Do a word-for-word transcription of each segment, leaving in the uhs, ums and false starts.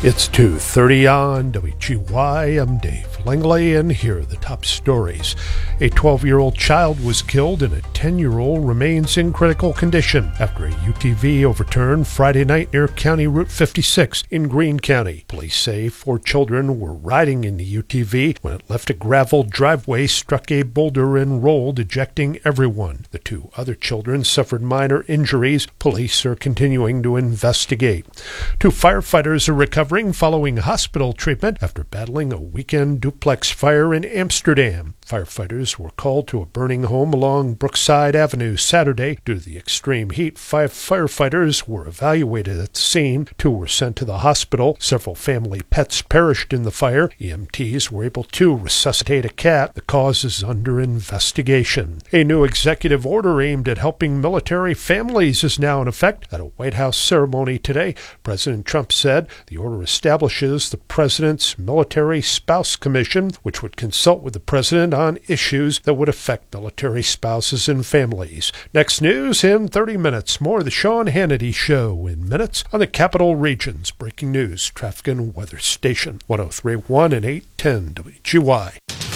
It's two thirty on W G Y. I'm Dave Langley, and here are the top stories. A twelve-year-old child was killed and a ten-year-old remains in critical condition after a U T V overturned Friday night near County Route fifty-six in Greene County. Police say four children were riding in the U T V when it left a gravel driveway, struck a boulder, and rolled, ejecting everyone. The two other children suffered minor injuries. Police are continuing to investigate. Two firefighters are recovering following hospital treatment after battling a weekend duplex fire in Amsterdam. Firefighters were called to a burning home along Brookside Avenue Saturday. Due to the extreme heat, five firefighters were evaluated at the scene. Two were sent to the hospital. Several family pets perished in the fire. E M Ts were able to resuscitate a cat. The cause is under investigation. A new executive order aimed at helping military families is now in effect. At a White House ceremony today, President Trump said the order establishes the President's Military Spouse Commission, which would consult with the President on issues that would affect military spouses and families. Next news in thirty minutes. More of the Sean Hannity Show in minutes on the Capital Region's breaking news, traffic and weather station. one oh three point one and eight ten W G Y.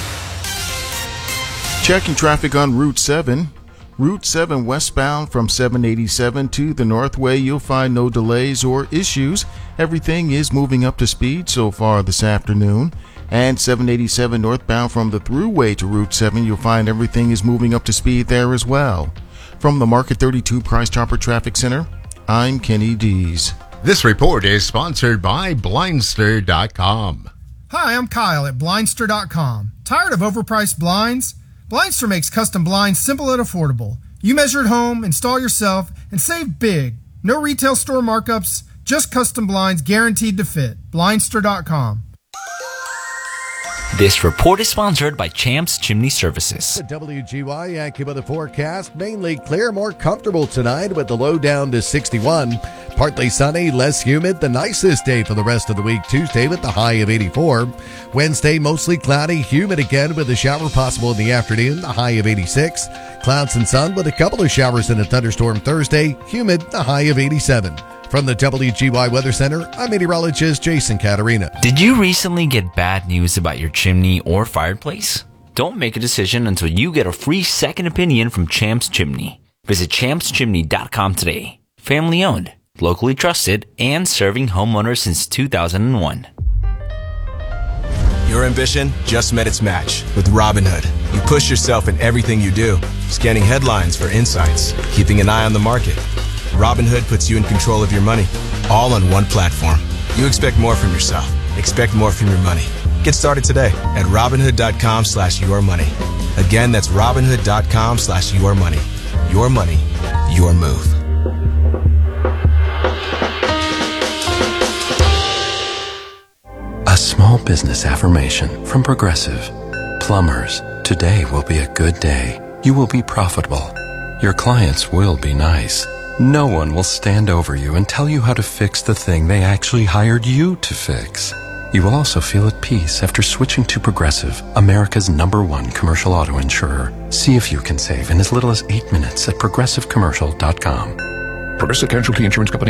Checking traffic on Route seven. Route seven westbound from seven eighty-seven to the Northway, you'll find no delays or issues. Everything is moving up to speed so far this afternoon. And seven eighty-seven northbound from the Thruway to Route seven, you'll find everything is moving up to speed there as well. From the Market thirty-two Price Chopper Traffic Center, I'm Kenny Dees. This report is sponsored by Blindster dot com. Hi, I'm Kyle at Blindster dot com. Tired of overpriced blinds? Blindster makes custom blinds simple and affordable. You measure at home, install yourself, and save big. No retail store markups, just custom blinds guaranteed to fit. Blindster dot com. This report is sponsored by Champs Chimney Services. The W G Y AccuWeather forecast, mainly clear, more comfortable tonight with the low down to sixty-one. Partly sunny, less humid, the nicest day for the rest of the week, Tuesday with the high of eighty-four. Wednesday, mostly cloudy, humid again with a shower possible in the afternoon, the high of eighty-six. Clouds and sun with a couple of showers and a thunderstorm Thursday, humid, the high of eighty-seven. From the W G Y Weather Center, I'm meteorologist Jason Caterina. Did you recently get bad news about your chimney or fireplace? Don't make a decision until you get a free second opinion from Champs Chimney. Visit champs chimney dot com today. Family owned, locally trusted, and serving homeowners since two thousand one. Your ambition just met its match with Robinhood. You push yourself in everything you do, scanning headlines for insights, keeping an eye on the market. Robinhood puts you in control of your money, all on one platform. You expect more from yourself. Expect more from your money. Get started today at Robinhood dot com slash your money. Again, that's Robinhood dot com slash your money. Your money, your move. A small business affirmation from Progressive. Plumbers, today will be a good day. You will be profitable. Your clients will be nice. No one will stand over you and tell you how to fix the thing they actually hired you to fix. You will also feel at peace after switching to Progressive, America's number one commercial auto insurer. See if you can save in as little as eight minutes at progressive commercial dot com. Progressive Casualty Insurance Company